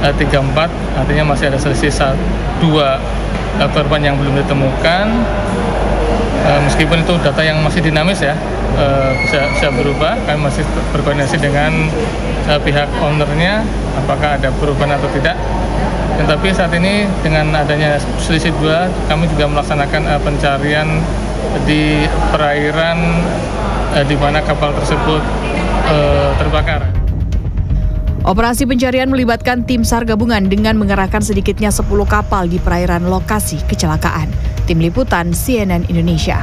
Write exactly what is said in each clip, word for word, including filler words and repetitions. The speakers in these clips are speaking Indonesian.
uh, tiga puluh empat, artinya masih ada selisih dua uh, korban yang belum ditemukan. Uh, meskipun itu data yang masih dinamis ya, uh, bisa, bisa berubah. Kami masih berkoordinasi dengan uh, pihak ownernya, apakah ada perubahan atau tidak. Dan tapi saat ini dengan adanya selisih dua, kami juga melaksanakan uh, pencarian di perairan uh, di mana kapal tersebut uh, terbakar. Operasi pencarian melibatkan tim SAR gabungan dengan mengerahkan sedikitnya sepuluh kapal di perairan lokasi kecelakaan. Tim Liputan C N N Indonesia.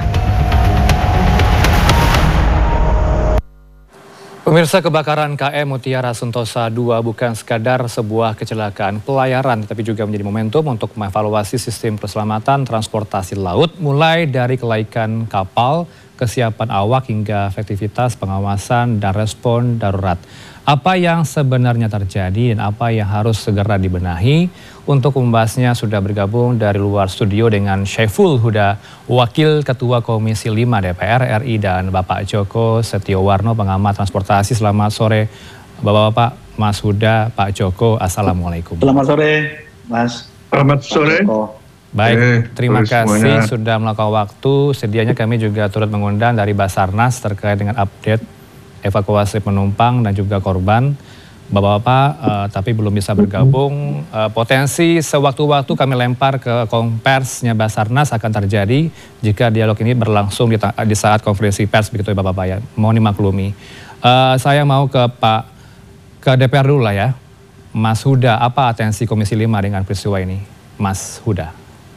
Pemirsa, kebakaran K M Mutiara Sentosa dua bukan sekadar sebuah kecelakaan pelayaran, tapi juga menjadi momentum untuk mengevaluasi sistem keselamatan transportasi laut, mulai dari kelaikan kapal, kesiapan awak, hingga efektivitas pengawasan dan respon darurat. Apa yang sebenarnya terjadi dan apa yang harus segera dibenahi? Untuk membahasnya sudah bergabung dari luar studio dengan Syaiful Huda, Wakil Ketua Komisi lima D P R R I, dan Bapak Joko Setiowarno, pengamat transportasi. Selamat sore Bapak-Bapak, Mas Huda, Pak Joko, Assalamualaikum. Selamat sore Mas. Selamat sore. Baik, eh, terima kasih semuanya. sudah melakukan waktu. Sedianya kami juga turut mengundang dari Basarnas terkait dengan update evakuasi penumpang dan juga korban. Bapak-bapak, uh, tapi belum bisa bergabung. Uh, potensi sewaktu-waktu kami lempar ke konferensinya Basarnas akan terjadi jika dialog ini berlangsung di, di saat konferensi pers, begitu ya Bapak-bapak ya. Mohon dimaklumi. Uh, saya mau ke Pak, ke D P R dulu lah ya. Mas Huda, apa atensi Komisi lima dengan peristiwa ini? Mas Huda.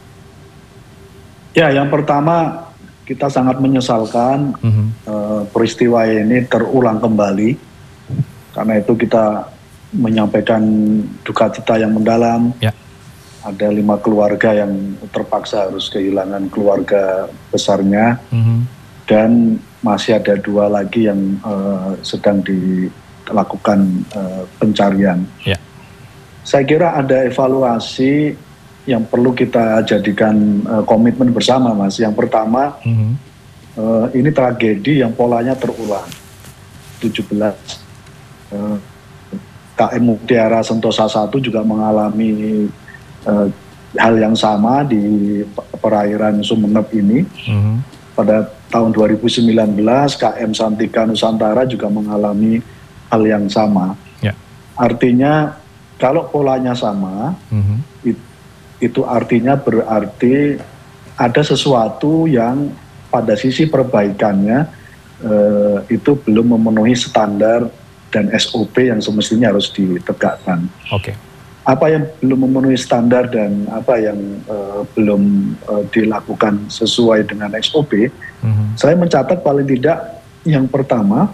Ya, yang pertama kita sangat menyesalkan mm-hmm. uh, peristiwa ini terulang kembali. Karena itu kita menyampaikan duka cita yang mendalam. Ya. Ada lima keluarga yang terpaksa harus kehilangan keluarga besarnya. Mm-hmm. Dan masih ada dua lagi yang uh, sedang dilakukan uh, pencarian. Ya. Saya kira ada evaluasi yang perlu kita jadikan uh, komitmen bersama, Mas. Yang pertama, mm-hmm. uh, ini tragedi yang polanya terulang. tujuh belas uh, K M Mutiara Sentosa satu juga mengalami uh, hal yang sama di perairan Sumeneb ini. Mm-hmm. Pada tahun dua ribu sembilan belas K M Santika Nusantara juga mengalami hal yang sama. Yeah. Artinya kalau polanya sama, mm-hmm. it, itu artinya berarti ada sesuatu yang pada sisi perbaikannya eh, itu belum memenuhi standar dan S O P yang semestinya harus ditegakkan. Oke. Okay. Apa yang belum memenuhi standar dan apa yang eh, belum eh, dilakukan sesuai dengan S O P, mm-hmm. saya mencatat paling tidak yang pertama,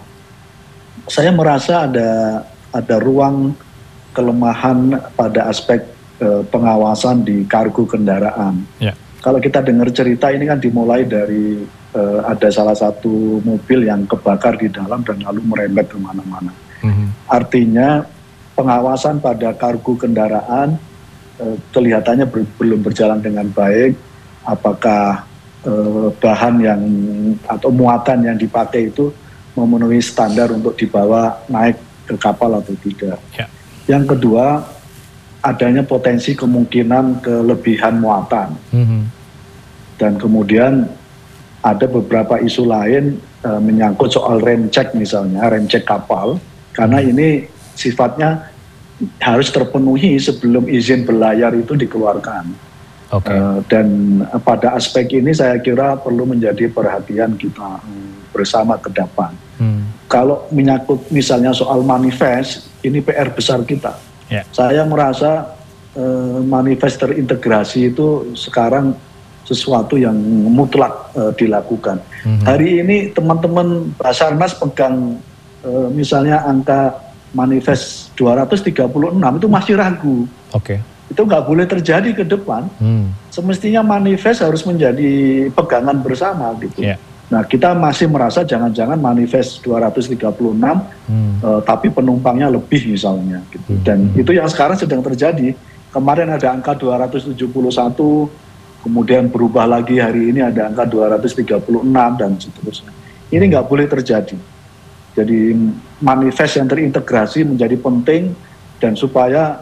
saya merasa ada ada ruang kelemahan pada aspek eh, pengawasan di kargo kendaraan. Yeah. Kalau kita dengar cerita ini kan dimulai dari uh, ada salah satu mobil yang kebakar di dalam dan lalu merembet kemana-mana. Mm-hmm. Artinya pengawasan pada kargo kendaraan uh, kelihatannya ber, belum berjalan dengan baik. Apakah uh, bahan yang atau muatan yang dipakai itu memenuhi standar untuk dibawa naik ke kapal atau tidak. Yeah. Yang kedua, adanya potensi kemungkinan kelebihan muatan. Mm-hmm. Dan kemudian ada beberapa isu lain e, menyangkut soal rem cek misalnya, rem cek kapal. Karena ini sifatnya harus terpenuhi sebelum izin berlayar itu dikeluarkan. Okay. E, dan pada aspek ini saya kira perlu menjadi perhatian kita bersama ke depan. Hmm. Kalau menyangkut misalnya soal manifest, ini P R besar kita. Yeah. Saya merasa eh, manifest terintegrasi itu sekarang sesuatu yang mutlak eh, dilakukan. Mm-hmm. Hari ini teman-teman Basarnas pegang eh, misalnya angka manifest dua ratus tiga puluh enam itu masih ragu. Oke. Okay. Itu nggak boleh terjadi ke depan. Mm. Semestinya manifest harus menjadi pegangan bersama gitu. Yeah. Nah, kita masih merasa jangan-jangan manifest dua ratus tiga puluh enam, hmm. uh, tapi penumpangnya lebih misalnya. Gitu. Hmm. Dan itu yang sekarang sedang terjadi. Kemarin ada angka dua ratus tujuh puluh satu, kemudian berubah lagi hari ini ada angka dua ratus tiga puluh enam, dan seterusnya. Ini nggak boleh terjadi. Jadi manifest yang terintegrasi menjadi penting, dan supaya